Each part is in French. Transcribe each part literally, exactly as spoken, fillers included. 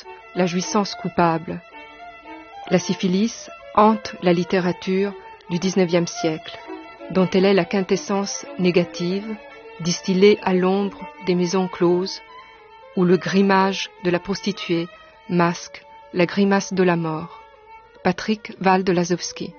douce, la jouissance coupable. La syphilis hante la littérature du dix-neuvième siècle, dont elle est la quintessence négative, distillée à l'ombre des maisons closes, où le grimage de la prostituée masque la grimace de la mort. Patrick Walde-Lazowski.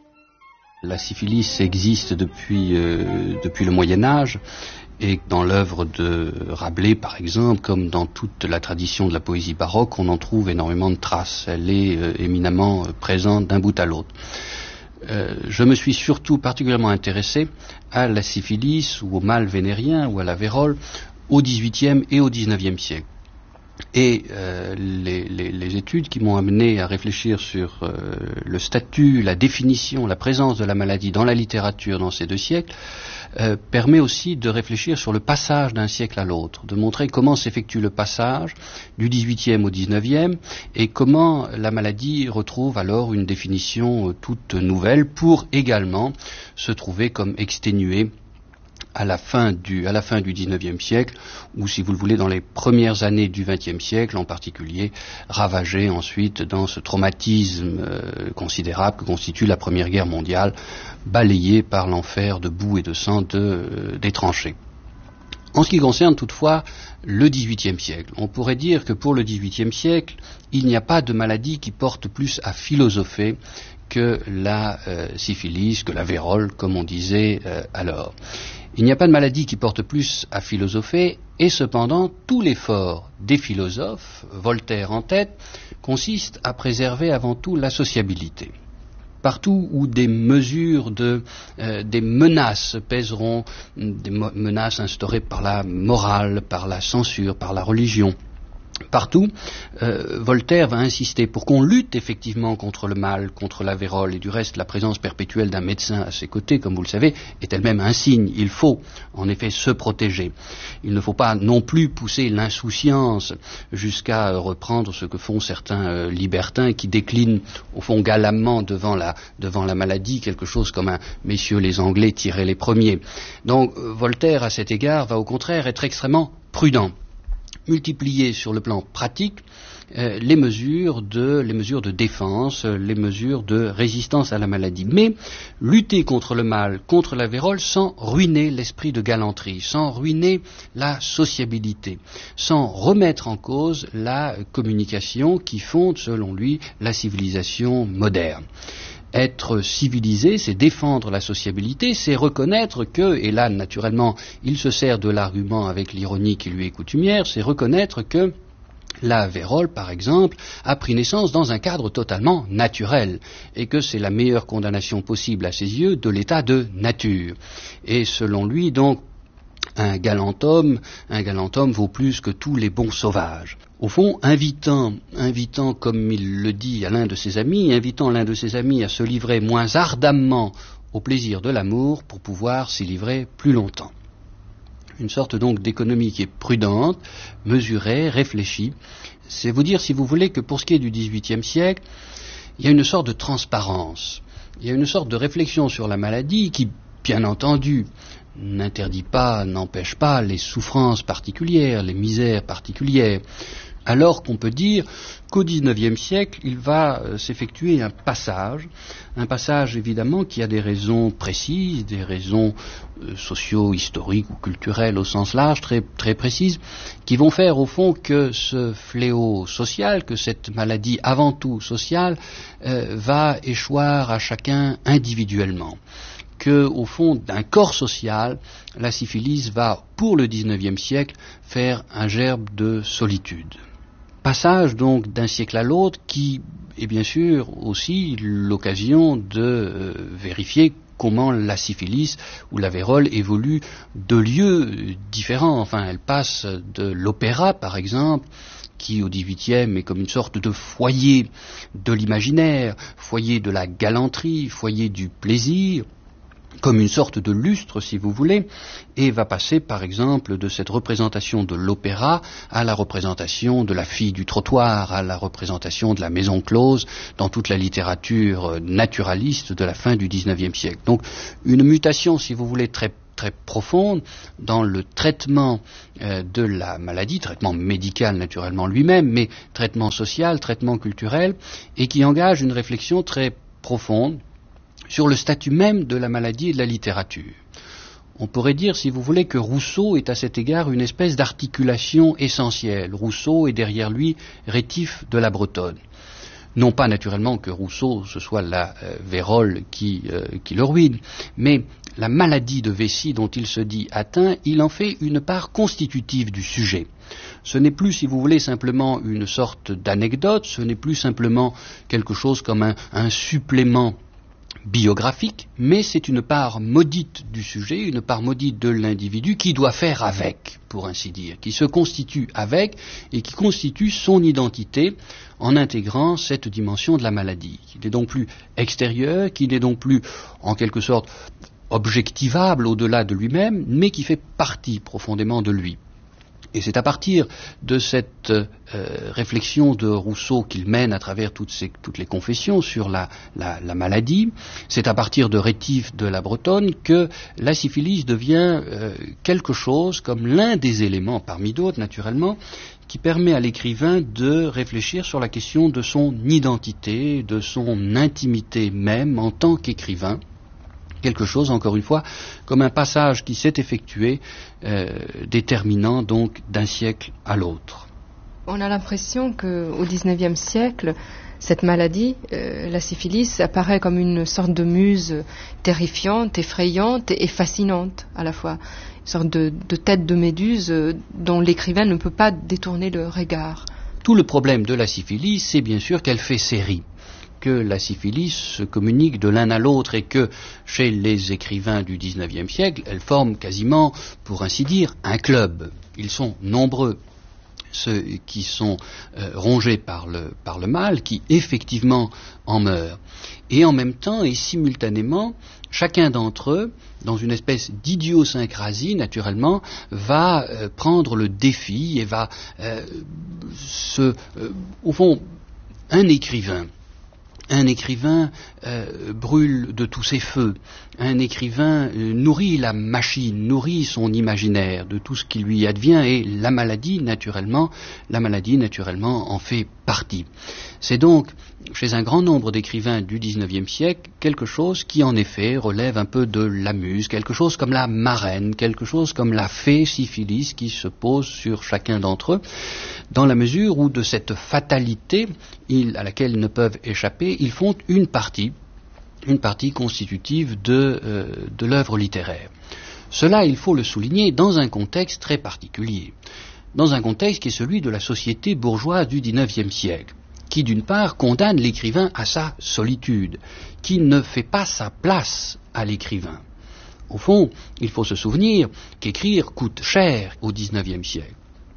La syphilis existe depuis, euh, depuis le Moyen-Âge, et dans l'œuvre de Rabelais, par exemple, comme dans toute la tradition de la poésie baroque, on en trouve énormément de traces. Elle est euh, éminemment euh, présente d'un bout à l'autre. Euh, je me suis surtout particulièrement intéressé à la syphilis ou au mal vénérien ou à la vérole au dix-huitième et au dix-neuvième siècle. Et euh, les, les, les études qui m'ont amené à réfléchir sur euh, le statut, la définition, la présence de la maladie dans la littérature dans ces deux siècles euh, permet aussi de réfléchir sur le passage d'un siècle à l'autre, de montrer comment s'effectue le passage du dix-huitième au dix-neuvième et comment la maladie retrouve alors une définition euh, toute nouvelle pour également se trouver comme exténuée à la fin du, à la fin du dix-neuvième siècle, ou si vous le voulez, dans les premières années du vingtième siècle, en particulier, ravagé ensuite dans ce traumatisme euh, considérable que constitue la Première Guerre mondiale, balayé par l'enfer de boue et de sang de, euh, des tranchées. En ce qui concerne toutefois le dix-huitième siècle, on pourrait dire que pour le dix-huitième siècle, il n'y a pas de maladie qui porte plus à philosopher que la euh, syphilis, que la vérole, comme on disait euh, alors. Il n'y a pas de maladie qui porte plus à philosopher, et cependant, tout l'effort des philosophes, Voltaire en tête, consiste à préserver avant tout la sociabilité. Partout où des mesures de, euh, des menaces pèseront, des mo- menaces instaurées par la morale, par la censure, par la religion, partout, euh, Voltaire va insister pour qu'on lutte effectivement contre le mal, contre la vérole, et du reste la présence perpétuelle d'un médecin à ses côtés, comme vous le savez, est elle-même un signe. Il faut en effet se protéger. Il ne faut pas non plus pousser l'insouciance jusqu'à euh, reprendre ce que font certains euh, libertins qui déclinent au fond galamment devant la, devant la maladie, quelque chose comme un messieurs les Anglais tiraient les premiers. Donc euh, Voltaire à cet égard va au contraire être extrêmement prudent. Multiplier sur le plan pratique euh, les mesures de les mesures de défense, euh, les mesures de résistance à la maladie, mais lutter contre le mal, contre la vérole, sans ruiner l'esprit de galanterie, sans ruiner la sociabilité, sans remettre en cause la communication qui fonde, selon lui, la civilisation moderne. Être civilisé, c'est défendre la sociabilité, c'est reconnaître que, et là naturellement il se sert de l'argument avec l'ironie qui lui est coutumière, c'est reconnaître que la vérole, par exemple, a pris naissance dans un cadre totalement naturel, et que c'est la meilleure condamnation possible à ses yeux de l'état de nature. Et selon lui, donc, un galant homme, un galant homme vaut plus que tous les bons sauvages. Au fond, invitant, invitant, comme il le dit à l'un de ses amis, invitant l'un de ses amis à se livrer moins ardemment au plaisir de l'amour pour pouvoir s'y livrer plus longtemps. Une sorte donc d'économie qui est prudente, mesurée, réfléchie. C'est vous dire, si vous voulez, que pour ce qui est du dix-huitième siècle, il y a une sorte de transparence, il y a une sorte de réflexion sur la maladie qui, bien entendu, n'interdit pas, n'empêche pas les souffrances particulières, les misères particulières, alors qu'on peut dire qu'au dix-neuvième siècle, il va euh, s'effectuer un passage, un passage évidemment qui a des raisons précises, des raisons euh, socio-historiques ou culturelles au sens large, très, très précises, qui vont faire au fond que ce fléau social, que cette maladie avant tout sociale, euh, va échoir à chacun individuellement. Que, au fond, d'un corps social, la syphilis va, pour le dix-neuvième siècle, faire un gerbe de solitude. Passage, donc, d'un siècle à l'autre, qui est bien sûr aussi l'occasion de euh, vérifier comment la syphilis ou la vérole évolue de lieux différents. Enfin, elle passe de l'opéra, par exemple, qui au dix-huitième est comme une sorte de foyer de l'imaginaire, foyer de la galanterie, foyer du plaisir, comme une sorte de lustre, si vous voulez, et va passer, par exemple, de cette représentation de l'opéra à la représentation de la fille du trottoir, à la représentation de la maison close dans toute la littérature naturaliste de la fin du dix-neuvième siècle. Donc, une mutation, si vous voulez, très très profonde dans le traitement euh, de la maladie, traitement médical naturellement lui-même, mais traitement social, traitement culturel, et qui engage une réflexion très profonde sur le statut même de la maladie et de la littérature. On pourrait dire, si vous voulez, que Rousseau est à cet égard une espèce d'articulation essentielle. Rousseau est derrière lui Rétif de la Bretonne. Non pas naturellement que Rousseau, ce soit la euh, vérole qui, euh, qui le ruine, mais la maladie de vessie dont il se dit atteint, il en fait une part constitutive du sujet. Ce n'est plus, si vous voulez, simplement une sorte d'anecdote, ce n'est plus simplement quelque chose comme un, un supplément biographique, mais c'est une part maudite du sujet, une part maudite de l'individu qui doit faire avec, pour ainsi dire, qui se constitue avec et qui constitue son identité en intégrant cette dimension de la maladie, qui n'est donc plus extérieure, qui n'est donc plus en quelque sorte objectivable au-delà de lui-même, mais qui fait partie profondément de lui. Et c'est à partir de cette euh, réflexion de Rousseau qu'il mène à travers toutes, ces, toutes les confessions sur la, la, la maladie, c'est à partir de Rétif de la Bretonne que la syphilis devient euh, quelque chose comme l'un des éléments, parmi d'autres naturellement, qui permet à l'écrivain de réfléchir sur la question de son identité, de son intimité même en tant qu'écrivain. Quelque chose, encore une fois, comme un passage qui s'est effectué, euh, déterminant donc d'un siècle à l'autre. On a l'impression qu'au dix-neuvième siècle, cette maladie, euh, la syphilis, apparaît comme une sorte de muse terrifiante, effrayante et fascinante à la fois. Une sorte de, de tête de méduse euh, dont l'écrivain ne peut pas détourner le regard. Tout le problème de la syphilis, c'est bien sûr qu'elle fait série, que la syphilis se communique de l'un à l'autre et que chez les écrivains du dix-neuvième siècle, elle forme quasiment, pour ainsi dire, un club. Ils sont nombreux, ceux qui sont euh, rongés par le, par le mal, qui effectivement en meurent. Et en même temps et simultanément, chacun d'entre eux, dans une espèce d'idiosyncrasie, naturellement, va euh, prendre le défi et va euh, se... Euh, au fond, un écrivain, Un écrivain euh, brûle de tous ses feux. Un écrivain euh, nourrit la machine, nourrit son imaginaire de tout ce qui lui advient, et la maladie, naturellement, la maladie, naturellement, en fait partie. C'est donc, chez un grand nombre d'écrivains du dix-neuvième siècle, quelque chose qui, en effet, relève un peu de la muse, quelque chose comme la marraine, quelque chose comme la fée syphilis qui se pose sur chacun d'entre eux, dans la mesure où de cette fatalité ils, à laquelle ils ne peuvent échapper, ils font une partie, une partie constitutive de, euh, de l'œuvre littéraire. Cela, il faut le souligner, dans un contexte très particulier, dans un contexte qui est celui de la société bourgeoise du dix-neuvième siècle, qui d'une part condamne l'écrivain à sa solitude, qui ne fait pas sa place à l'écrivain. Au fond, il faut se souvenir qu'écrire coûte cher au dix-neuvième siècle.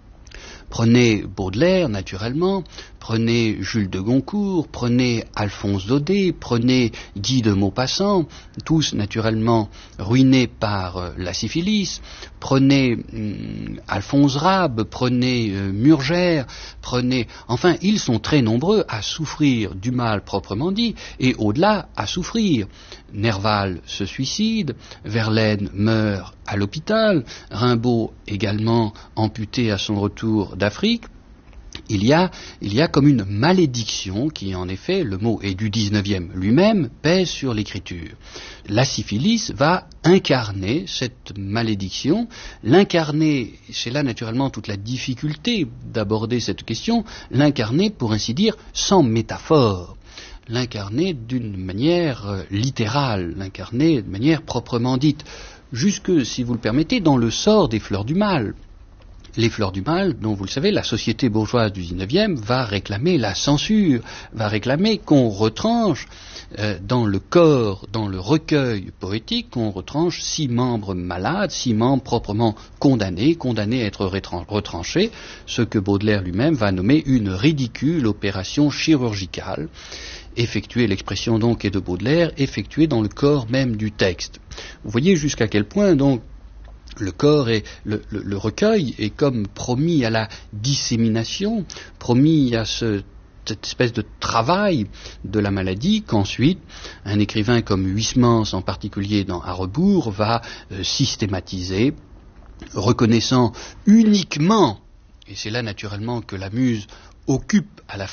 Prenez Baudelaire, naturellement, prenez Jules de Goncourt, prenez Alphonse Daudet, prenez Guy de Maupassant, tous naturellement ruinés par euh, la syphilis, prenez hum, Alphonse Rabe, prenez euh, Murger, prenez... Enfin, ils sont très nombreux à souffrir du mal proprement dit, et au-delà, à souffrir. Nerval se suicide, Verlaine meurt à l'hôpital, Rimbaud également amputé à son retour d'Afrique. Il y a, il y a comme une malédiction qui, en effet, le mot est du dix-neuvième lui-même, pèse sur l'écriture. La syphilis va incarner cette malédiction, l'incarner, c'est là naturellement toute la difficulté d'aborder cette question, l'incarner, pour ainsi dire, sans métaphore, l'incarner d'une manière euh, littérale, l'incarner de manière proprement dite, jusque, si vous le permettez, dans le sort des fleurs du mal. Les fleurs du mal, dont vous le savez, la société bourgeoise du dix-neuvième va réclamer la censure, va réclamer qu'on retranche euh, dans le corps, dans le recueil poétique, qu'on retranche six membres malades, six membres proprement condamnés, condamnés à être retranchés, ce que Baudelaire lui-même va nommer une ridicule opération chirurgicale, effectuée, l'expression donc est de Baudelaire, effectuée dans le corps même du texte. Vous voyez jusqu'à quel point donc le corps et le, le, le recueil est comme promis à la dissémination, promis à se cette espèce de travail de la maladie qu'ensuite un écrivain comme Huysmans en particulier dans À rebours va euh, systématiser, reconnaissant uniquement, et c'est là naturellement que la muse occupe à la